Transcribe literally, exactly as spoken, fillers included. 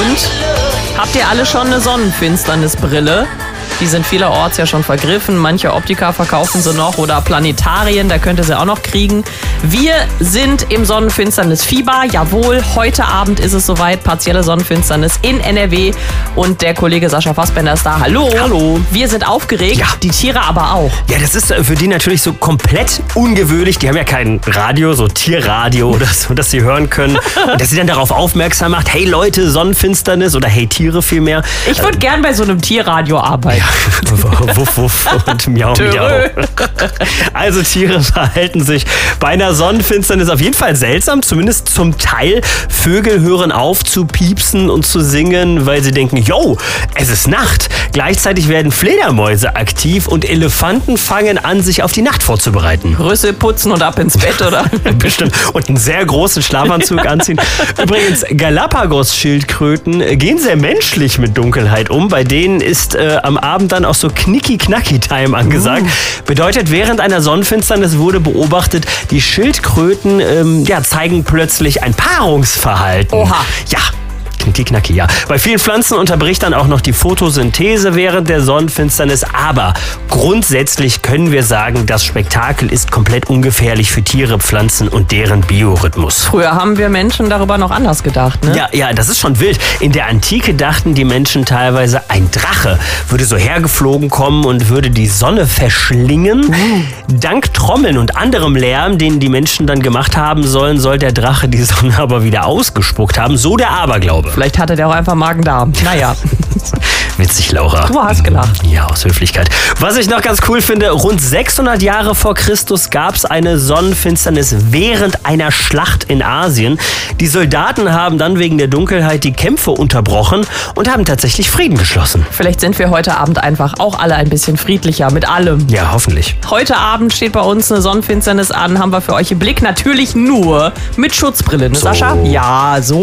Und habt ihr alle schon eine Sonnenfinsternisbrille? Die sind vielerorts ja schon vergriffen. Manche Optiker verkaufen sie noch oder Planetarien, da könnt ihr sie auch noch kriegen. Wir sind im Sonnenfinsternis-Fieber. Jawohl, heute Abend ist es soweit. Partielle Sonnenfinsternis in N R W. Und der Kollege Sascha Fassbender ist da. Hallo. Hallo. Wir sind aufgeregt, Ja. die Tiere aber auch. Ja, das ist für die natürlich so komplett ungewöhnlich. Die haben ja kein Radio, so Tierradio oder so, dass sie hören können. Und dass sie dann darauf aufmerksam macht, hey Leute, Sonnenfinsternis oder hey Tiere vielmehr. Ich würde gern bei so einem Tierradio arbeiten. Wuff, wuff und miau, miau. Also Tiere verhalten sich bei einer Sonnenfinsternis auf jeden Fall seltsam, zumindest zum Teil. Vögel hören auf zu piepsen und zu singen, weil sie denken, yo, es ist Nacht. Gleichzeitig werden Fledermäuse aktiv und Elefanten fangen an, sich auf die Nacht vorzubereiten. Rüssel putzen und ab ins Bett, oder? Bestimmt. Und einen sehr großen Schlafanzug anziehen. Übrigens, Galapagos-Schildkröten gehen sehr menschlich mit Dunkelheit um. Bei denen ist äh, am Abend dann auch so Knicki-Knacki-Time angesagt. Uh. Bedeutet, während einer Sonnenfinsternis wurde beobachtet, die Schildkröten ähm, ja, zeigen plötzlich ein Paarungsverhalten. Oha. Ja. Knicki-Knacki, ja. Bei vielen Pflanzen unterbricht dann auch noch die Photosynthese während der Sonnenfinsternis. Aber grundsätzlich können wir sagen, das Spektakel ist komplett ungefährlich für Tiere, Pflanzen und deren Biorhythmus. Früher haben wir Menschen darüber noch anders gedacht, ne? Ja, ja, das ist schon wild. In der Antike dachten die Menschen teilweise, ein Drache würde so hergeflogen kommen und würde die Sonne verschlingen. Mhm. Dank Trommeln und anderem Lärm, den die Menschen dann gemacht haben sollen, soll der Drache die Sonne aber wieder ausgespuckt haben. So der Aberglaube. Vielleicht hatte der auch einfach Magen-Darm. Naja. Witzig, Laura. Du hast gelacht. Ja, aus Höflichkeit. Was ich noch ganz cool finde, rund sechshundert Jahre vor Christus gab es eine Sonnenfinsternis während einer Schlacht in Asien. Die Soldaten haben dann wegen der Dunkelheit die Kämpfe unterbrochen und haben tatsächlich Frieden geschlossen. Vielleicht sind wir heute Abend einfach auch alle ein bisschen friedlicher mit allem. Ja, hoffentlich. Heute Abend steht bei uns eine Sonnenfinsternis an, haben wir für euch im Blick. Natürlich nur mit Schutzbrille, ne, So. Sascha? Ja, so.